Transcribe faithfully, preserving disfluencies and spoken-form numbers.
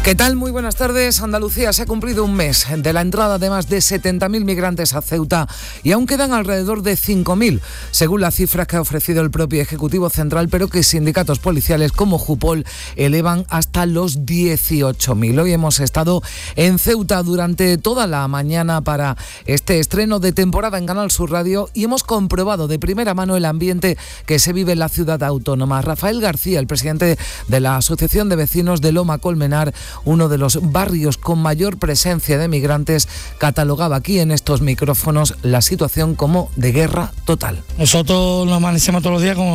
¿Qué tal? Muy buenas tardes. Andalucía se ha cumplido un mes de la entrada de más de setenta mil migrantes a Ceuta y aún quedan alrededor de cinco mil, según las cifras que ha ofrecido el propio Ejecutivo Central, pero que sindicatos policiales como Jupol elevan hasta los dieciocho mil. Hoy hemos estado en Ceuta durante toda la mañana para este estreno de temporada en Canal Sur Radio y hemos comprobado de primera mano el ambiente que se vive en la ciudad autónoma. Rafael García, el presidente de la Asociación de Vecinos de Loma Colmenar, uno de los barrios con mayor presencia de migrantes, catalogaba aquí en estos micrófonos la situación como de guerra total. Nosotros nos amanecemos todos los días como